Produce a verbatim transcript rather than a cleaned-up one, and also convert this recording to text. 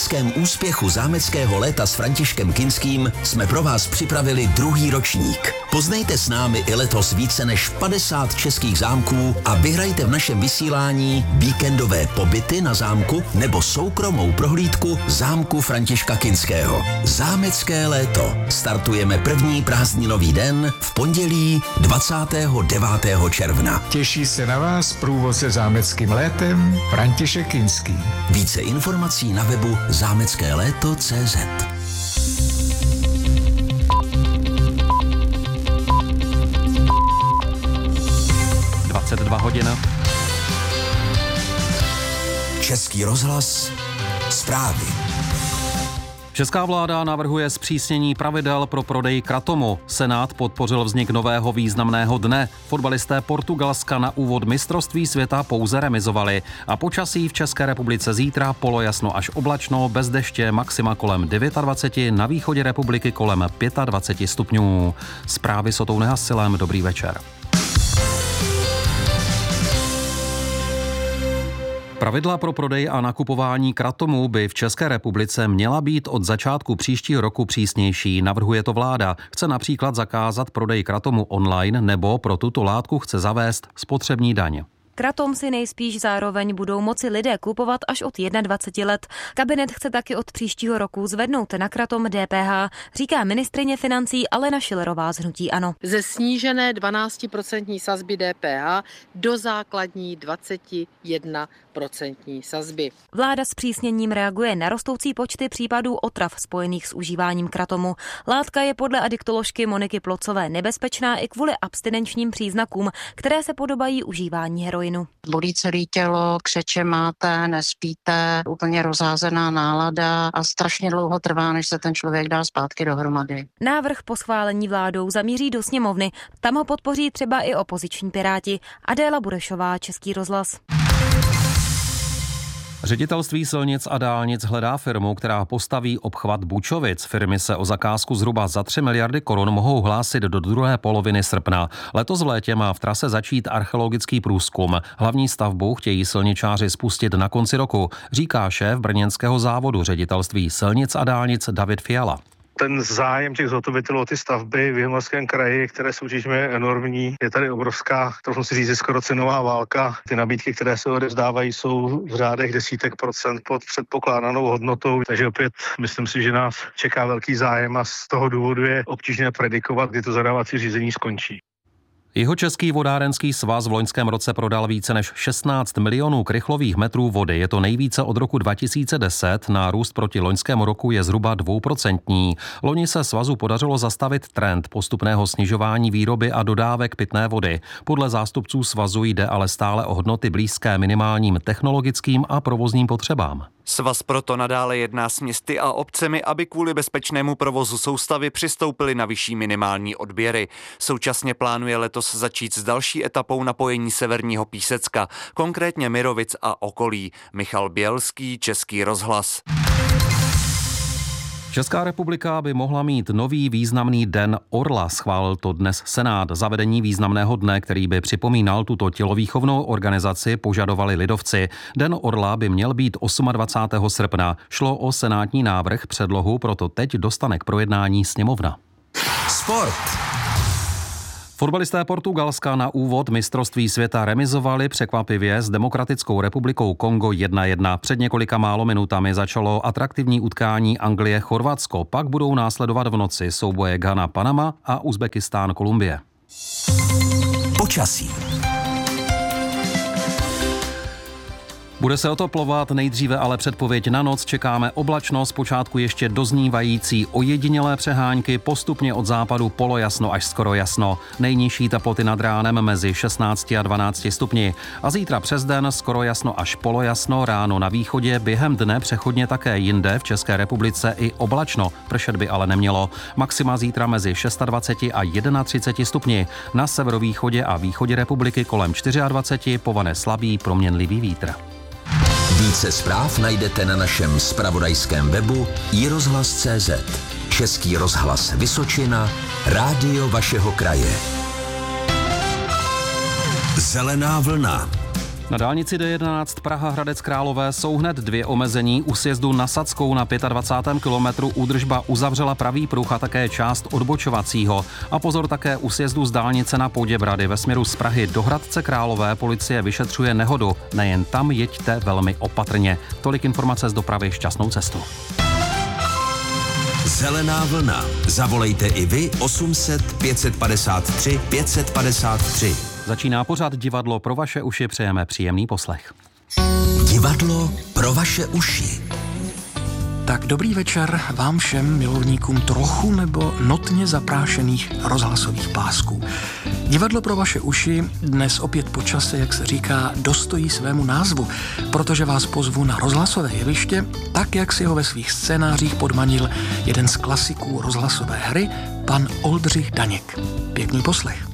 historickém úspěchu zámeckého léta s Františkem Kinským jsme pro vás připravili druhý ročník. Poznejte s námi i letos více než padesát českých zámků a vyhrajte v našem vysílání víkendové pobyty na zámku nebo soukromou prohlídku zámku Františka Kinského. Zámecké léto. Startujeme první prázdninový den v pondělí dvacátého devátého června. Těší se na vás průvodce zámeckým létem František Kinský. Více informací na webu zámecké léto tečka cé zet. dvacet dva hodin. Český rozhlas, zprávy. Česká vláda navrhuje zpřísnění pravidel pro prodej kratomu. Senát podpořil vznik nového významného dne. Fotbalisté Portugalska na úvod mistrovství světa pouze remizovali. A počasí v České republice zítra polojasno až oblačno, bez deště, maxima kolem dvacet devět, na východě republiky kolem dvacet pět stupňů. Zprávy s Otou Nehasilem, dobrý večer. Pravidla pro prodej a nakupování kratomu by v České republice měla být od začátku příštího roku přísnější, navrhuje to vláda. Chce například zakázat prodej kratomu online nebo pro tuto látku chce zavést spotřební daň. Kratom si nejspíš zároveň budou moci lidé kupovat až od dvacet jedna let. Kabinet chce taky od příštího roku zvednout na kratom D P H, říká ministryně financí Alena Schillerová z hnutí ANO. Ze snížené dvanáctiprocentní sazby D P H do základní dvacet jedna procentní sazby. Vláda s přísněním reaguje na rostoucí počty případů otrav spojených s užíváním kratomu. Látka je podle adiktoložky Moniky Plocové nebezpečná i kvůli abstinenčním příznakům, které se podobají užívání heroinu. Bolí celé tělo, křeče máte, nespíte, úplně rozházená nálada a strašně dlouho trvá, než se ten člověk dá zpátky dohromady. Návrh po schválení vládou zamíří do sněmovny. Tam ho podpoří třeba i opoziční Piráti. Adéla Burešová, Český rozhlas. Ředitelství silnic a dálnic hledá firmu, která postaví obchvat Bučovic. Firmy se o zakázku zhruba za tři miliardy korun mohou hlásit do druhé poloviny srpna. Letos v létě má v trase začít archeologický průzkum. Hlavní stavbu chtějí silničáři spustit na konci roku, říká šéf brněnského závodu Ředitelství silnic a dálnic David Fiala. Ten zájem těch zhotovitelů o ty stavby v Jihomoravském kraji, které soutěžíme, je enormní. Je tady obrovská, trochu si říct, skoro cenová válka. Ty nabídky, které se odevzdávají, jsou v řádech desítek procent pod předpokládanou hodnotou. Takže opět myslím si, že nás čeká velký zájem a z toho důvodu je obtížné predikovat, kdy to zadávací řízení skončí. Jihočeský vodárenský svaz v loňském roce prodal více než šestnáct milionů krychlových metrů vody. Je to nejvíce od roku dva tisíce deset, nárůst proti loňskému roku je zhruba dvouprocentní. Loni se svazu podařilo zastavit trend postupného snižování výroby a dodávek pitné vody. Podle zástupců svazu jde ale stále o hodnoty blízké minimálním technologickým a provozním potřebám. Svaz proto nadále jedná s městy a obcemi, aby kvůli bezpečnému provozu soustavy přistoupili na vyšší minimální odběry. Současně plánuje letos začít s další etapou napojení Severního Písecka, konkrétně Mirovic a okolí. Michal Bělský, Český rozhlas. Česká republika by mohla mít nový významný den orla, schválil to dnes Senát. Zavedení významného dne, který by připomínal tuto tělovýchovnou organizaci, požadovali lidovci. Den orla by měl být dvacátého osmého srpna. Šlo o senátní návrh, předlohu proto teď dostane k projednání sněmovna. Sport. Fotbalisté Portugalska na úvod mistrovství světa remizovali překvapivě s Demokratickou republikou Kongo jedna jedna. Před několika málo minutami začalo atraktivní utkání Anglie-Chorvatsko, pak budou následovat v noci souboje Ghana-Panama a Uzbekistán-Kolumbie. Počasí. Bude se oteplovat, nejdříve ale předpověď na noc. Čekáme oblačno, zpočátku ještě doznívající ojedinělé přehánky, postupně od západu polojasno až skoro jasno. Nejnižší teploty nad ránem mezi šestnácti a dvanácti stupni. A zítra přes den skoro jasno až polojasno, ráno na východě, během dne přechodně také jinde v České republice i oblačno. Pršet by ale nemělo. Maxima zítra mezi dvaceti šesti a třiceti jedním stupni. Na severovýchodě a východě republiky kolem dvaceti čtyři, povane slabý proměnlivý vítr. Více zpráv najdete na našem zpravodajském webu i rozhlas tečka cé zet. Český rozhlas Vysočina, rádio vašeho kraje. Zelená vlna. Na dálnici D jedenáct Praha Hradec Králové jsou hned dvě omezení. U sjezdu na Sadskou na dvacátém pátém kilometru údržba uzavřela pravý pruh a také část odbočovacího. A pozor také u sjezdu z dálnice na Poděbrady ve směru z Prahy do Hradce Králové policie vyšetřuje nehodu. Nejen tam jeďte velmi opatrně. Tolik informace z dopravy, šťastnou cestu. Zelená vlna. Zavolejte i vy osm set pět padesát tři pět padesát tři. Začíná pořad Divadlo pro vaše uši, přejeme příjemný poslech. Divadlo pro vaše uši. Tak dobrý večer vám všem milovníkům trochu nebo notně zaprášených rozhlasových pásků. Divadlo pro vaše uši dnes opět po čase, jak se říká, dostojí svému názvu, protože vás pozvu na rozhlasové jeviště, tak jak si ho ve svých scénářích podmanil jeden z klasiků rozhlasové hry, pan Oldřich Daněk. Pěkný poslech.